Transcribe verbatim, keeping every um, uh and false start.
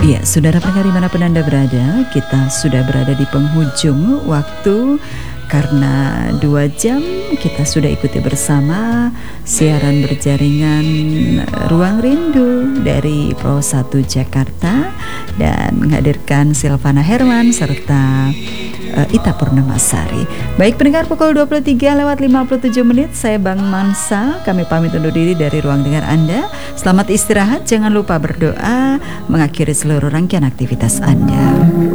Ya, saudara pendengar dimanapun Anda berada, kita sudah berada di penghujung waktu. Karena dua jam kita sudah ikuti bersama siaran berjaringan Ruang Rindu dari Pro satu Jakarta dan menghadirkan Silvana Herman serta uh, Ita Purnamasari. Baik pendengar, pukul dua puluh tiga lewat lima puluh tujuh menit, saya Bang Mansa, kami pamit undur diri dari ruang dengar Anda. Selamat istirahat, jangan lupa berdoa mengakhiri seluruh rangkaian aktivitas Anda.